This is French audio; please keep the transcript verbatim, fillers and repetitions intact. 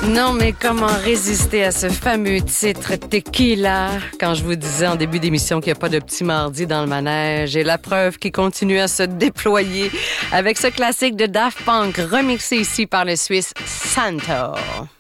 Non, mais comment résister à ce fameux titre Tequila quand je vous disais en début d'émission qu'il n'y a pas de petit mardi dans le manège et la preuve qui continue à se déployer avec ce classique de Daft Punk remixé ici par le Suisse Santo.